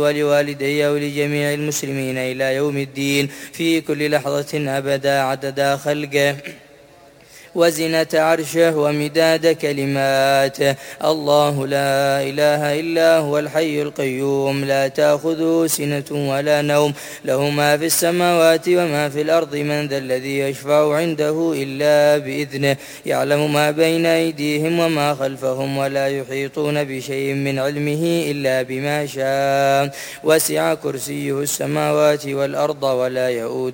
ولوالدي ولجميع المسلمين إلى يوم الدين في كل لحظة أبدا عدد خلقه وزنة عرشه ومداد كلماته. الله لا إله إلا هو الحي القيوم لا تأخذه سنة ولا نوم له ما في السماوات وما في الأرض من ذا الذي يشفع عنده إلا بإذنه يعلم ما بين أيديهم وما خلفهم ولا يحيطون بشيء من علمه إلا بما شاء وسع كرسيه السماوات والأرض ولا يؤوده